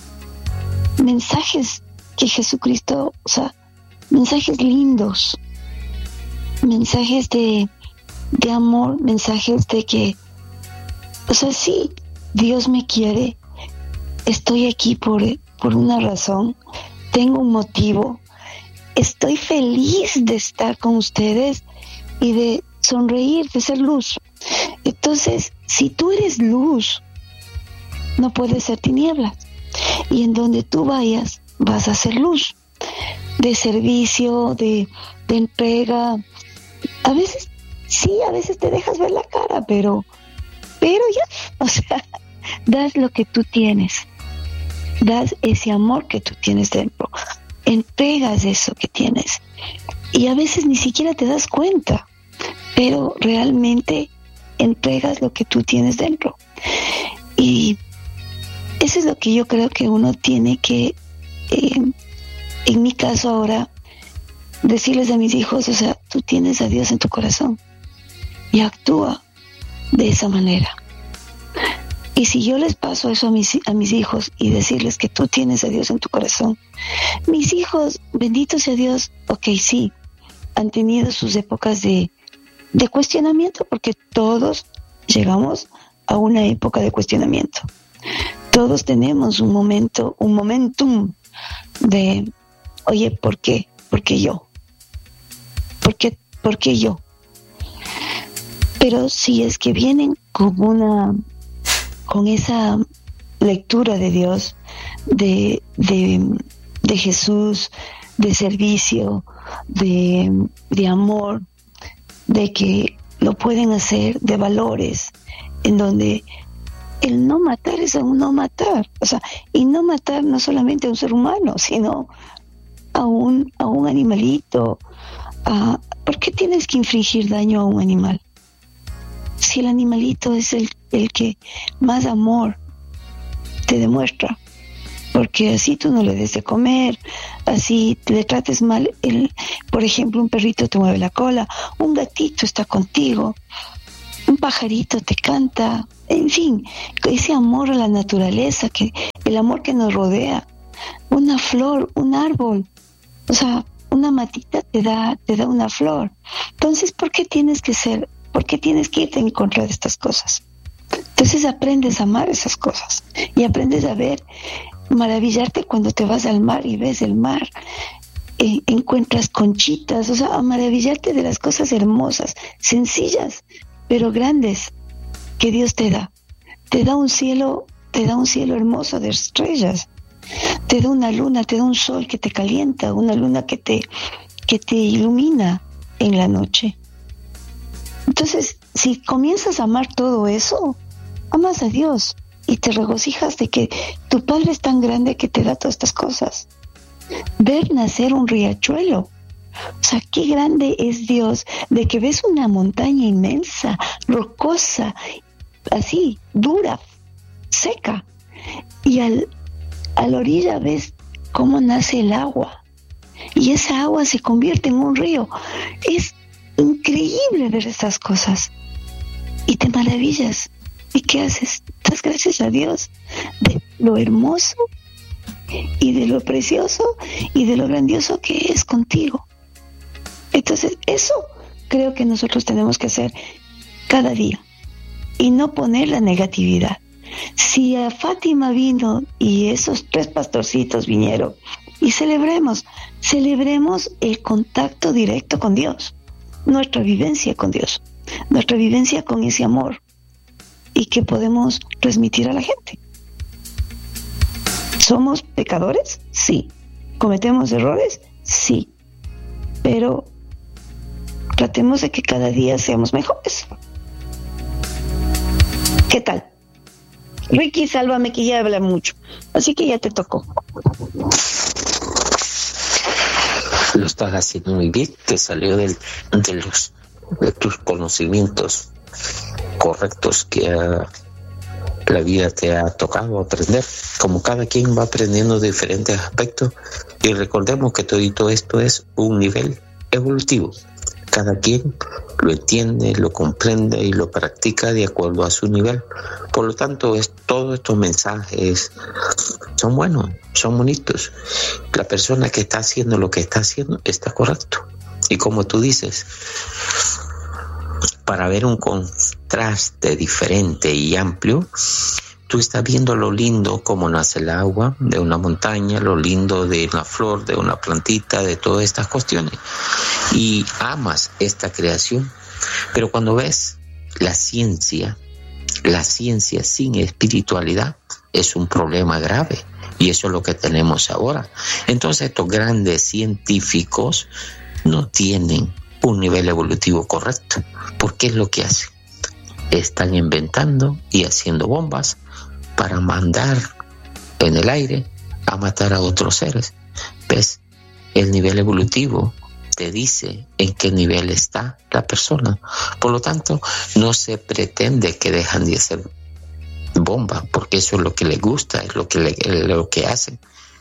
mensajes que Jesucristo, o sea, mensajes lindos, mensajes de, de amor, mensajes de que, o sea, sí, Dios me quiere, estoy aquí por, por una razón, tengo un motivo, estoy feliz de estar con ustedes y de sonreír, de ser luz. Entonces, si tú eres luz, no puedes ser tinieblas. Y en donde tú vayas, vas a ser luz, de servicio, de, de entrega. A veces, sí, a veces te dejas ver la cara, pero, pero ya, o sea, das lo que tú tienes, das ese amor que tú tienes dentro, entregas eso que tienes, y a veces ni siquiera te das cuenta, pero realmente entregas lo que tú tienes dentro. Y eso es lo que yo creo que uno tiene que, eh, en mi caso ahora, decirles a mis hijos, o sea, tú tienes a Dios en tu corazón y actúa de esa manera. Y si yo les paso eso a mis, a mis hijos y decirles que tú tienes a Dios en tu corazón, mis hijos, bendito sea Dios, ok, sí, han tenido sus épocas de, de cuestionamiento, porque todos llegamos a una época de cuestionamiento. Todos tenemos un momento, un momentum de, oye, ¿por qué? ¿Por qué yo? ¿Por qué, por qué yo? Pero si es que vienen con una, con esa lectura de Dios, de, de, de Jesús, de servicio, de, de amor, de que lo pueden hacer, de valores, en donde el no matar es un no matar, o sea, y no matar no solamente a un ser humano, sino a un, a un animalito. A, ¿por qué tienes que infligir daño a un animal? Si el animalito es el, el que más amor te demuestra, porque así tú no le des de comer, así le trates mal, el, por ejemplo, un perrito te mueve la cola, un gatito está contigo, un pajarito te canta, en fin, ese amor a la naturaleza, que el amor que nos rodea, una flor, un árbol, o sea, una matita te da, te da una flor. Entonces, ¿por qué tienes que ser, por qué tienes que irte en contra de estas cosas? Entonces aprendes a amar esas cosas y aprendes a ver, maravillarte cuando te vas al mar y ves el mar, eh, encuentras conchitas, o sea, a maravillarte de las cosas hermosas, sencillas, pero grandes que Dios te da. Te da un cielo, te da un cielo hermoso de estrellas, te da una luna, te da un sol que te calienta, una luna que te, que te ilumina en la noche. Entonces, si comienzas a amar todo eso, amas a Dios y te regocijas de que tu Padre es tan grande que te da todas estas cosas. Ver nacer un riachuelo, o sea, qué grande es Dios, de que ves una montaña inmensa, rocosa, así, dura, seca, y al, a la orilla ves cómo nace el agua, y esa agua se convierte en un río. Es increíble ver estas cosas, y te maravillas. ¿Y qué haces? Das gracias a Dios de lo hermoso y de lo precioso y de lo grandioso que es contigo. Entonces, eso creo que nosotros tenemos que hacer cada día y no poner la negatividad. Si a Fátima vino y esos tres pastorcitos vinieron, y celebremos, celebremos el contacto directo con Dios, nuestra vivencia con Dios, nuestra vivencia con ese amor, y que podemos transmitir a la gente. ¿Somos pecadores? Sí. ¿Cometemos errores? Sí. Pero tratemos de que cada día seamos mejores. ¿Qué tal? Ricky, sálvame, que ya habla mucho. Así que ya te tocó. Lo estás haciendo muy bien, te salió del, de, los, de tus conocimientos correctos que uh, la vida te ha tocado aprender, como cada quien va aprendiendo diferentes aspectos, y recordemos que todo esto es un nivel evolutivo. Cada quien lo entiende, lo comprende y lo practica de acuerdo a su nivel. Por lo tanto, es, todos estos mensajes son buenos, son bonitos. La persona que está haciendo lo que está haciendo está correcto. Y como tú dices, para ver un contraste diferente y amplio, tú estás viendo lo lindo como nace el agua de una montaña, lo lindo de una flor, de una plantita, de todas estas cuestiones, y amas esta creación. Pero cuando ves la ciencia, la ciencia sin espiritualidad es un problema grave, y eso es lo que tenemos ahora. Entonces estos grandes científicos no tienen un nivel evolutivo correcto. ¿Por qué es lo que hacen? Están inventando y haciendo bombas para mandar en el aire a matar a otros seres. ¿Ves? El nivel evolutivo te dice en qué nivel está la persona. Por lo tanto, no se pretende que dejan de hacer bombas, porque eso es lo que les gusta, es lo que, le, lo que hacen.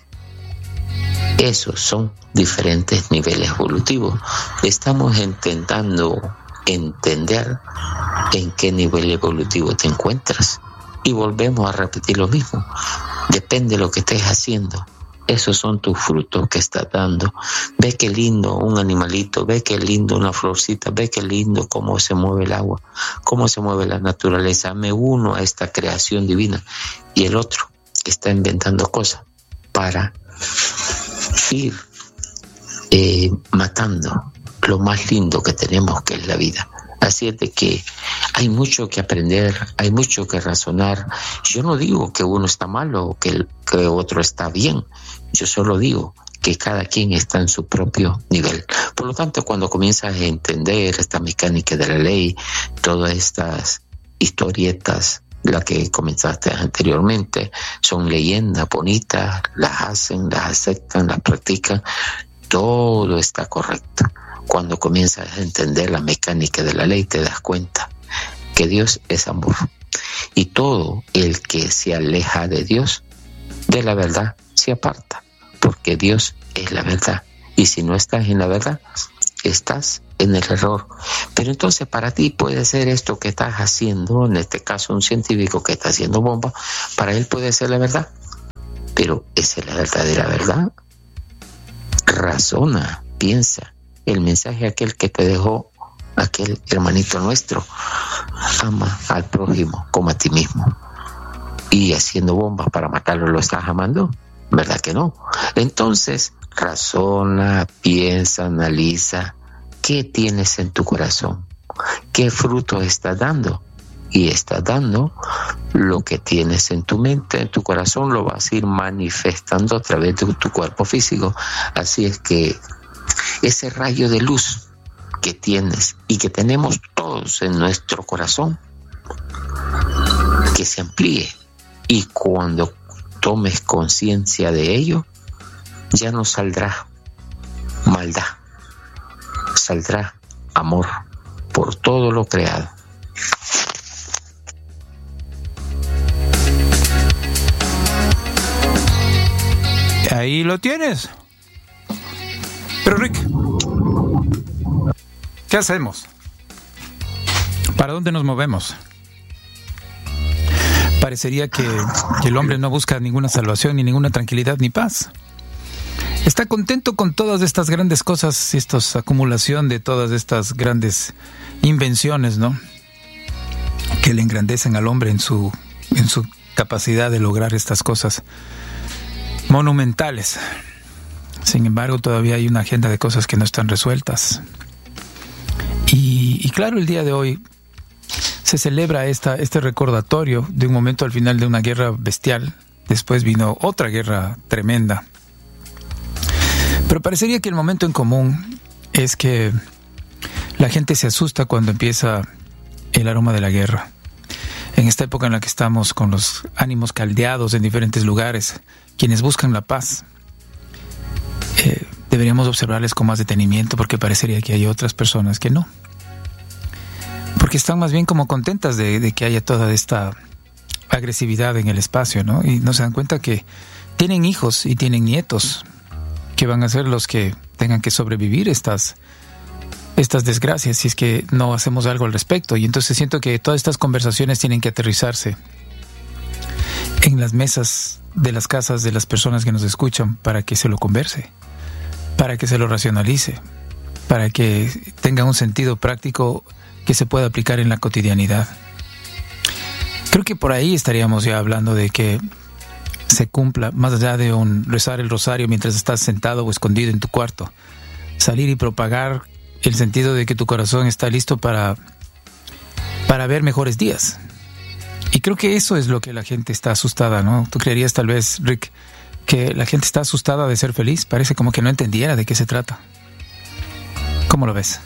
Esos son diferentes niveles evolutivos. Estamos intentando entender en qué nivel evolutivo te encuentras, y volvemos a repetir lo mismo. Depende de lo que estés haciendo, esos son tus frutos que estás dando. Ve qué lindo un animalito, ve qué lindo una florcita, ve qué lindo cómo se mueve el agua, cómo se mueve la naturaleza. Me uno a esta creación divina. Y el otro está inventando cosas para ir eh, matando lo más lindo que tenemos, que es la vida. Así es de que hay mucho que aprender, hay mucho que razonar. Yo no digo que uno está malo o que el que otro está bien. Yo solo digo que cada quien está en su propio nivel. Por lo tanto, cuando comienzas a entender esta mecánica de la ley, todas estas historietas, las que comenzaste anteriormente, son leyendas bonitas, las hacen, las aceptan, las practican, todo está correcto. Cuando comienzas a entender la mecánica de la ley, te das cuenta que Dios es amor. Y todo el que se aleja de Dios, de la verdad, se aparta, porque Dios es la verdad. Y si no estás en la verdad, estás en el error. Pero entonces para ti puede ser esto que estás haciendo, en este caso un científico que está haciendo bombas, para él puede ser la verdad. Pero ¿esa es la verdadera verdad? Razona, piensa. El mensaje aquel que te dejó aquel hermanito nuestro: ama al prójimo como a ti mismo. Y haciendo bombas para matarlo, ¿lo estás amando? ¿Verdad que no? Entonces, razona, piensa, analiza. ¿Qué tienes en tu corazón? ¿Qué fruto estás dando? Y estás dando lo que tienes en tu mente, en tu corazón, lo vas a ir manifestando a través de tu cuerpo físico. Así es que ese rayo de luz que tienes y que tenemos todos en nuestro corazón, que se amplíe, y cuando tomes conciencia de ello, ya no saldrá maldad, saldrá amor por todo lo creado. Ahí lo tienes. Pero Rick, ¿qué hacemos? ¿Para dónde nos movemos? Parecería que, que el hombre no busca ninguna salvación, ni ninguna tranquilidad, ni paz. Está contento con todas estas grandes cosas, esta acumulación de todas estas grandes invenciones, ¿no? Que le engrandecen al hombre en su, en su capacidad de lograr estas cosas monumentales. Sin embargo, todavía hay una agenda de cosas que no están resueltas. Y, y claro, el día de hoy se celebra esta, este recordatorio de un momento al final de una guerra bestial. Después vino otra guerra tremenda. Pero parecería que el momento en común es que la gente se asusta cuando empieza el aroma de la guerra. En esta época en la que estamos con los ánimos caldeados en diferentes lugares, quienes buscan la paz, eh, deberíamos observarles con más detenimiento, porque parecería que hay otras personas que no. Porque están más bien como contentas de, de que haya toda esta agresividad en el espacio, ¿no? Y no se dan cuenta que tienen hijos y tienen nietos que van a ser los que tengan que sobrevivir estas, estas desgracias si es que no hacemos algo al respecto. Y entonces siento que todas estas conversaciones tienen que aterrizarse en las mesas de las casas de las personas que nos escuchan, para que se lo converse, para que se lo racionalice, para que tenga un sentido práctico que se pueda aplicar en la cotidianidad. Creo que por ahí estaríamos ya hablando de que se cumpla, más allá de un rezar el rosario mientras estás sentado o escondido en tu cuarto, salir y propagar el sentido de que tu corazón está listo para, para ver mejores días. Y creo que eso es lo que la gente está asustada, ¿no? Tú creerías tal vez, Rick, que la gente está asustada de ser feliz. Parece como que no entendiera de qué se trata. ¿Cómo lo ves?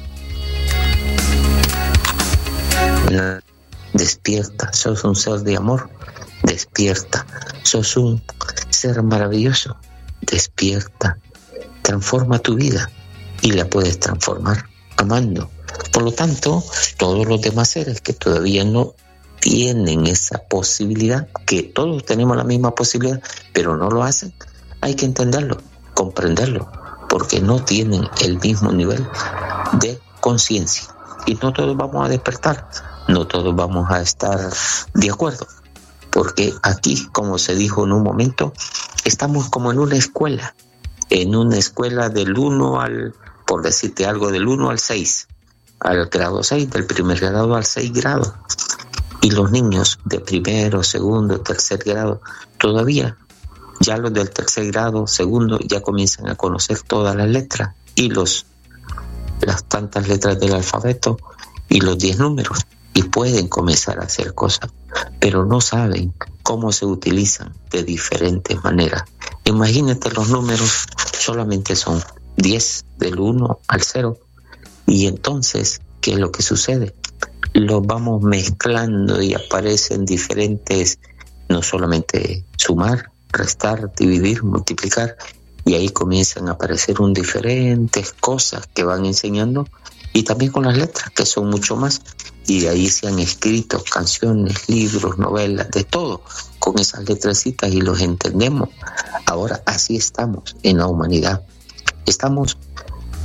Despierta, sos un ser de amor. Despierta, sos un ser maravilloso. Despierta, transforma tu vida y la puedes transformar amando. Por lo tanto, todos los demás seres que todavía no tienen esa posibilidad, que todos tenemos la misma posibilidad, pero no lo hacen, hay que entenderlo, comprenderlo, porque no tienen el mismo nivel de conciencia. Y no todos vamos a despertar, no todos vamos a estar de acuerdo, porque aquí, como se dijo en un momento, estamos como en una escuela, en una escuela del uno al, por decirte algo, del uno al seis, al grado seis, del primer grado al seis grado. Y los niños de primero, segundo, tercer grado, todavía, ya los del tercer grado, segundo, ya comienzan a conocer todas las letras y los las tantas letras del alfabeto y los diez números, y pueden comenzar a hacer cosas, pero no saben cómo se utilizan de diferentes maneras. Imagínate, los números solamente son diez, del uno al cero, y entonces, ¿qué es lo que sucede? Los vamos mezclando y aparecen diferentes, no solamente sumar, restar, dividir, multiplicar, y ahí comienzan a aparecer un diferentes cosas que van enseñando, y también con las letras, que son mucho más, y de ahí se han escrito canciones, libros, novelas, de todo, con esas letrecitas, y los entendemos. Ahora así estamos en la humanidad, estamos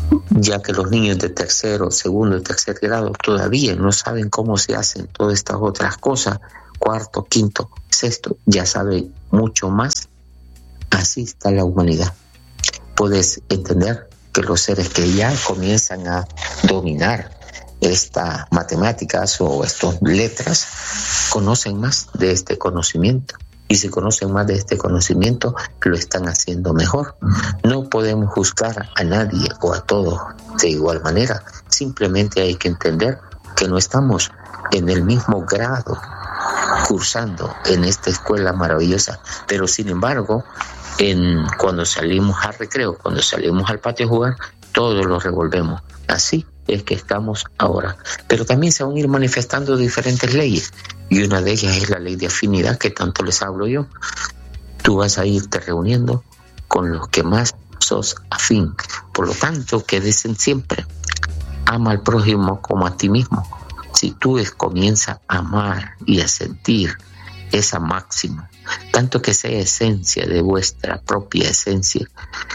ya que los niños de tercero, segundo y tercer grado todavía no saben cómo se hacen todas estas otras cosas, cuarto, quinto, sexto, ya saben mucho más. Así está la humanidad. Puedes entender que los seres que ya comienzan a dominar estas matemáticas o estas letras conocen más de este conocimiento, y si conocen más de este conocimiento lo están haciendo mejor. No podemos juzgar a nadie o a todos de igual manera, simplemente hay que entender que no estamos en el mismo grado cursando en esta escuela maravillosa, pero sin embargo en, cuando salimos al recreo, cuando salimos al patio a jugar, todo lo revolvemos. Así es que estamos ahora. Pero también se van a ir manifestando diferentes leyes, y una de ellas es la ley de afinidad que tanto les hablo yo. Tú vas a irte reuniendo con los que más sos afín. Por lo tanto, que dicen siempre, ama al prójimo como a ti mismo. Si tú comienzas a amar y a sentir esa máxima, tanto que sea esencia de vuestra propia esencia,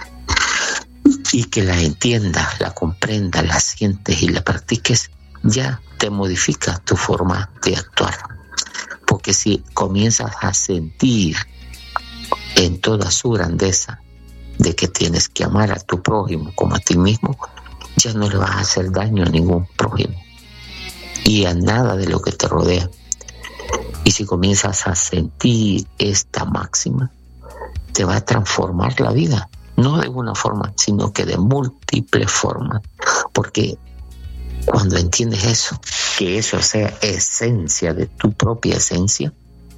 y que la entiendas, la comprendas, la sientes y la practiques, ya te modifica tu forma de actuar. Porque si comienzas a sentir en toda su grandeza de que tienes que amar a tu prójimo como a ti mismo, ya no le vas a hacer daño a ningún prójimo y a nada de lo que te rodea. Y si comienzas a sentir esta máxima, te va a transformar la vida. No de una forma, sino que de múltiples formas. Porque cuando entiendes eso, que eso sea esencia de tu propia esencia,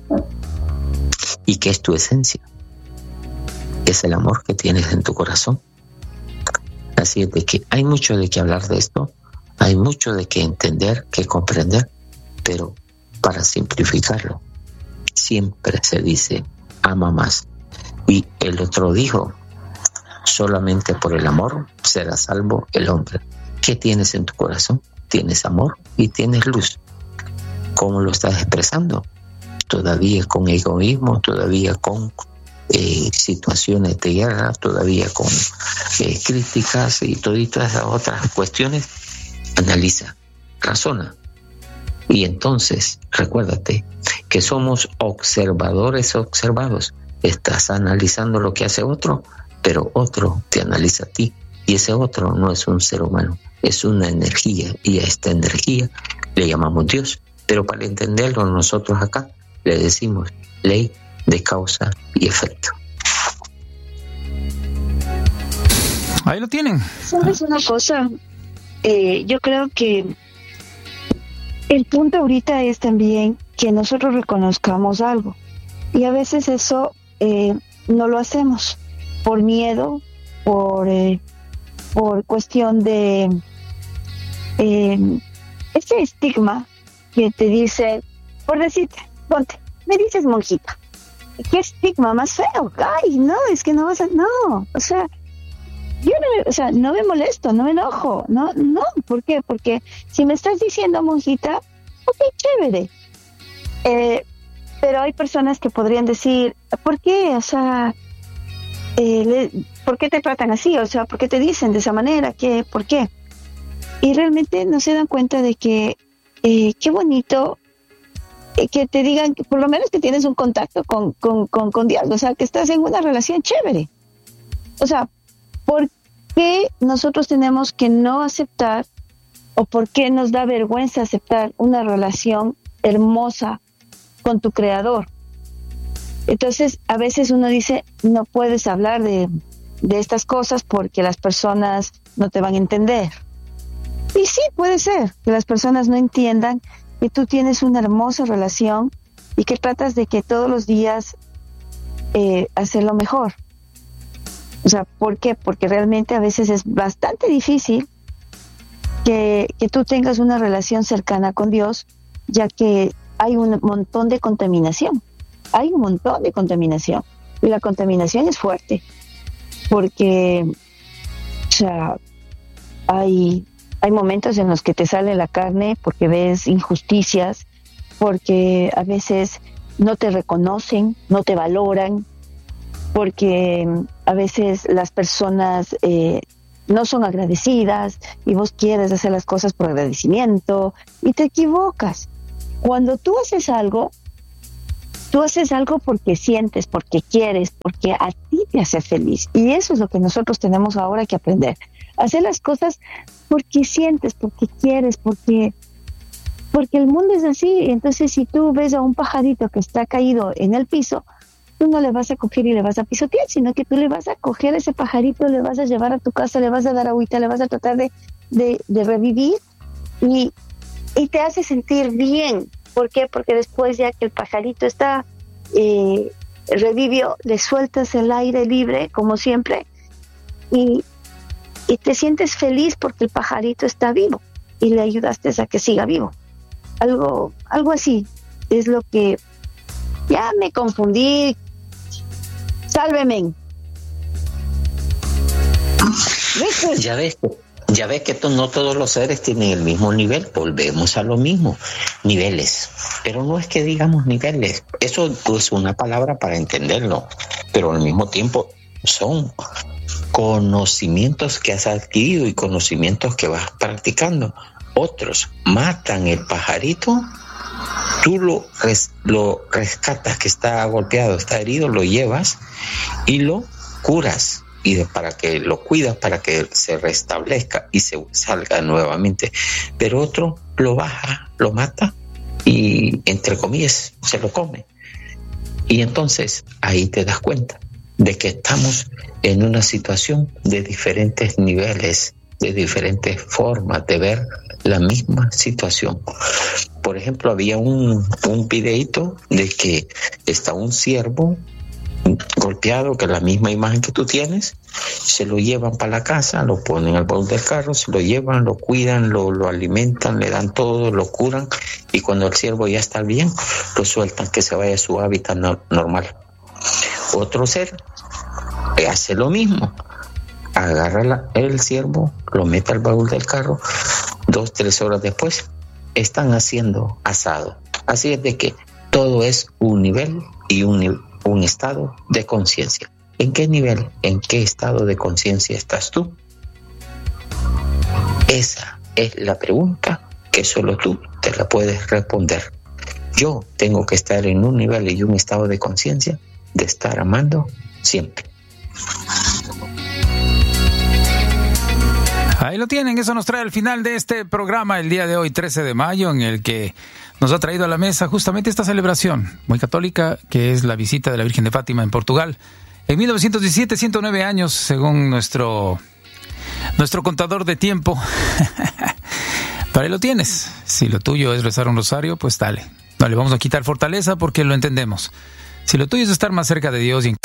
¿y qué es tu esencia? Es el amor que tienes en tu corazón. Así es de que hay mucho de qué hablar de esto, hay mucho de qué entender, que comprender, pero para simplificarlo, siempre se dice, ama más. Y el otro dijo, solamente por el amor será salvo el hombre. ¿Qué tienes en tu corazón? Tienes amor y tienes luz. ¿Cómo lo estás expresando? Todavía con egoísmo, todavía con eh, situaciones de guerra, todavía con eh, críticas y todas esas otras cuestiones. Analiza, razona. Y entonces, recuérdate que somos observadores observados. Estás analizando lo que hace otro, pero otro te analiza a ti, y ese otro no es un ser humano, es una energía, y a esta energía le llamamos Dios. Pero para entenderlo nosotros acá le decimos ley de causa y efecto. Ahí lo tienen. ¿Sabes una cosa? Eh, yo creo que el punto ahorita es también que nosotros reconozcamos algo, y a veces eso eh, no lo hacemos por miedo, por eh, por cuestión de eh, ese estigma que te dice, por decirte, ponte, me dices monjita, qué estigma más feo. Ay, no, es que no vas a, no, o sea, yo no, o sea, no me molesto, no me enojo, no, no, ¿por qué? Porque si me estás diciendo monjita, ok, chévere, eh, pero hay personas que podrían decir, ¿por qué? O sea, eh, le, ¿por qué te tratan así? O sea, ¿por qué te dicen de esa manera? ¿Qué? ¿Por qué? Y realmente no se dan cuenta de que eh, qué bonito eh, que te digan que por lo menos que tienes un contacto con, con, con, con Dios, o sea, que estás en una relación chévere. O sea, ¿por qué nosotros tenemos que no aceptar, o por qué nos da vergüenza aceptar una relación hermosa con tu creador? Entonces, a veces uno dice, no puedes hablar de, de estas cosas porque las personas no te van a entender. Y sí, puede ser que las personas no entiendan que tú tienes una hermosa relación y que tratas de que todos los días eh, hacerlo mejor. O sea, ¿por qué? Porque realmente a veces es bastante difícil que, que tú tengas una relación cercana con Dios, ya que hay un montón de contaminación. Hay un montón de contaminación. Y la contaminación es fuerte. Porque, o sea, hay, hay momentos en los que te sale la carne porque ves injusticias, porque a veces no te reconocen, no te valoran, porque a veces las personas eh, no son agradecidas y vos quieres hacer las cosas por agradecimiento y te equivocas. Cuando tú haces algo, tú haces algo porque sientes, porque quieres, porque a ti te hace feliz. Y eso es lo que nosotros tenemos ahora que aprender. Hacer las cosas porque sientes, porque quieres, porque, porque el mundo es así. Entonces, si tú ves a un pajarito que está caído en el piso, tú no le vas a coger y le vas a pisotear, sino que tú le vas a coger a ese pajarito, le vas a llevar a tu casa, le vas a dar agüita, le vas a tratar de, de, de revivir y, y te hace sentir bien. ¿Por qué? Porque después, ya que el pajarito está eh, revivió, le sueltas el aire libre, como siempre, y, y te sientes feliz porque el pajarito está vivo y le ayudaste a que siga vivo. Algo, algo así es lo que... Ya me confundí. Sálveme. Ya ves, ya ves que to- no todos los seres tienen el mismo nivel. Volvemos a lo mismo, niveles. Pero no es que digamos niveles. Eso es una palabra para entenderlo. Pero al mismo tiempo son conocimientos que has adquirido y conocimientos que vas practicando. Otros matan el pajarito. Tú lo, res, lo rescatas, que está golpeado, está herido, lo llevas y lo curas, y de, para que lo cuidas, para que se restablezca y se salga nuevamente. Pero otro lo baja, lo mata y, entre comillas, se lo come. Y entonces ahí te das cuenta de que estamos en una situación de diferentes niveles, de diferentes formas de ver la misma situación. Por ejemplo, había un, un videíto de que está un ciervo golpeado, que es la misma imagen que tú tienes, se lo llevan para la casa, lo ponen al baúl del carro, se lo llevan, lo cuidan, lo, lo alimentan, le dan todo, lo curan, y cuando el ciervo ya está bien, lo sueltan que se vaya a su hábitat no, normal. Otro ser hace lo mismo, agarra la, el ciervo, lo mete al baúl del carro, dos, tres horas después están haciendo asado. Así es de que todo es un nivel y un, un estado de conciencia. ¿En qué nivel, en qué estado de conciencia estás tú? Esa es la pregunta que solo tú te la puedes responder. Yo tengo que estar en un nivel y un estado de conciencia de estar amando siempre. Ahí lo tienen, eso nos trae al final de este programa el día de hoy, trece de mayo, en el que nos ha traído a la mesa justamente esta celebración muy católica, que es la visita de la Virgen de Fátima en Portugal. En mil novecientos diecisiete, ciento nueve años, según nuestro, nuestro contador de tiempo. Para ahí lo tienes. Si lo tuyo es rezar un rosario, pues dale. No le vamos a quitar fortaleza porque lo entendemos. Si lo tuyo es estar más cerca de Dios y...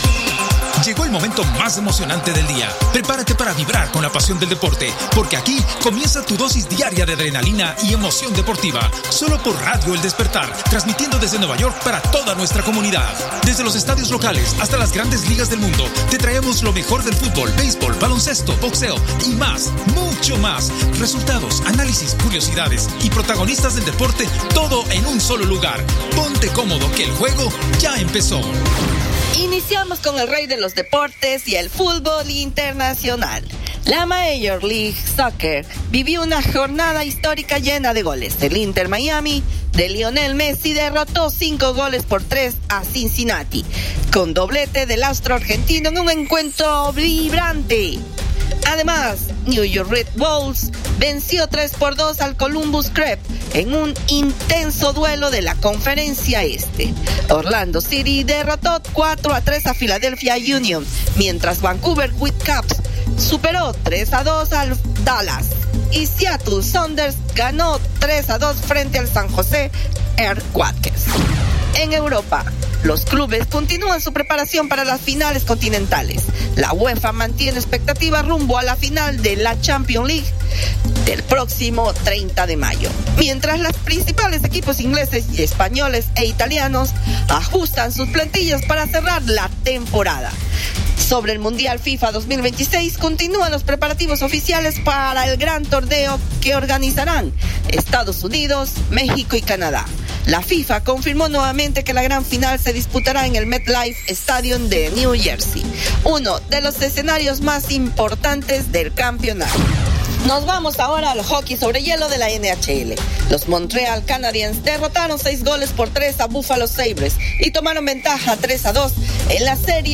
Llegó el momento más emocionante del día. Prepárate para vibrar con la pasión del deporte, porque aquí comienza tu dosis diaria de adrenalina y emoción deportiva, solo por Radio El Despertar, transmitiendo desde Nueva York para toda nuestra comunidad. Desde los estadios locales hasta las grandes ligas del mundo, te traemos lo mejor del fútbol, béisbol, baloncesto, boxeo y más, mucho más. Resultados, análisis, curiosidades y protagonistas del deporte, todo en un solo lugar. Ponte cómodo que el juego ya empezó. Iniciamos con el rey de los deportes y el fútbol internacional. La Major League Soccer vivió una jornada histórica llena de goles. El Inter Miami de Lionel Messi derrotó cinco goles por tres a Cincinnati, con doblete del astro argentino en un encuentro vibrante. Además, New York Red Bulls venció tres por dos al Columbus Crew en un intenso duelo de la Conferencia Este. Orlando City derrotó cuatro a tres a Philadelphia Union, mientras Vancouver Whitecaps superó tres a dos al Dallas. Y Seattle Sounders ganó tres a dos frente al San José Earthquakes. En Europa, los clubes continúan su preparación para las finales continentales. La UEFA mantiene expectativa rumbo a la final de la Champions League del próximo treinta de mayo, mientras los principales equipos ingleses y españoles e italianos ajustan sus plantillas para cerrar la temporada. Sobre el Mundial FIFA dos mil veintiséis, continúan los preparativos oficiales para el gran torneo que organizarán Estados Unidos, México y Canadá. La FIFA confirmó nuevamente que la gran final se disputará en el MetLife Stadium de New Jersey, uno de los escenarios más importantes del campeonato. Nos vamos ahora al hockey sobre hielo de la N H L. Los Montreal Canadiens derrotaron seis goles por tres a Buffalo Sabres y tomaron ventaja tres a dos en la serie